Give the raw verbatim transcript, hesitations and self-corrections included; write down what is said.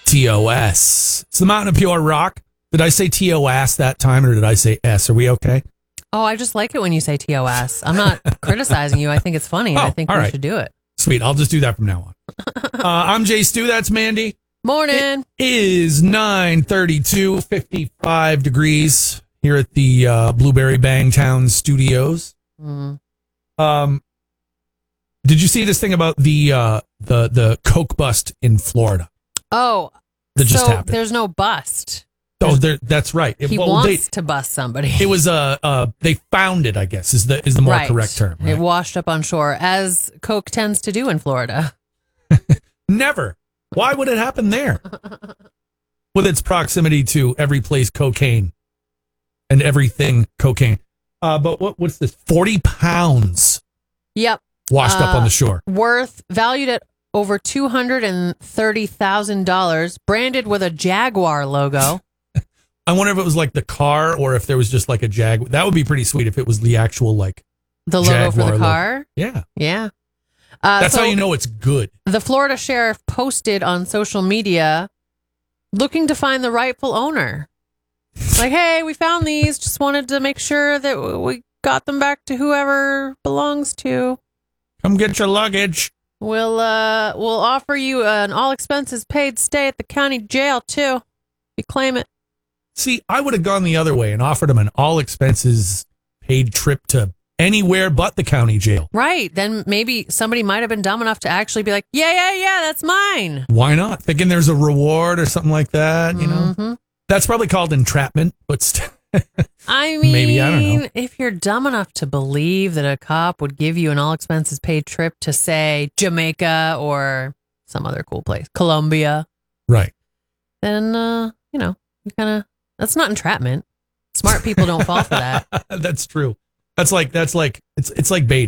T O S. It's the Mountain of Pure Rock. Did I say T O S that time or did I say S? Are we okay? Oh, I just like it when you say T O S. I'm not criticizing you. I think it's funny. And Oh, I think we all right. should do it. Sweet. I'll just do that from now on. uh, I'm Jay Stu. That's Mandy. Morning. It is nine thirty-two, fifty-five degrees here at the uh, Blueberry Bangtown studios. Mm. Um, did you see this thing about the uh, the the Coke bust in Florida? Oh, That just so happened. there's no bust. Oh, there, that's right. It, He well, wants they, to bust somebody. it was a uh, uh, they found it. I guess is the is the more Right. correct term. It Right? washed up on shore, as Coke tends to do in Florida. Never. Why would it happen there? With its proximity to every place cocaine and everything cocaine. Uh, but what what's this? Forty pounds Yep. washed up on Uh, the shore. Worth, valued at over two hundred thirty thousand dollars, branded with a Jaguar logo. I wonder if it was like the car or if there was just like a Jag. That would be pretty sweet if it was the actual like. The logo for Jaguar the logo. car. Yeah, Yeah. Uh, that's so how you know it's good. The Florida sheriff posted on social media looking to find the rightful owner. Like, hey, we found these. Just wanted to make sure that we got them back to whoever belongs to. Come get your luggage. We'll uh we'll offer you an all expenses paid stay at the county jail too. If you claim it. See, I would have gone the other way and offered him an all expenses paid trip to anywhere but the county jail. Right. Then maybe somebody might have been dumb enough to actually be like, yeah, yeah, yeah, that's mine. Why not? Thinking there's a reward or something like that, you know? Mhm. That's probably called entrapment, but st- I mean, Maybe, I don't know. if you're dumb enough to believe that a cop would give you an all expenses paid trip to, say, Jamaica or some other cool place, Colombia, right. then, uh, you know, you kind of, that's not entrapment. Smart people don't fall for that. That's true. That's like, that's like, it's, it's like baiting.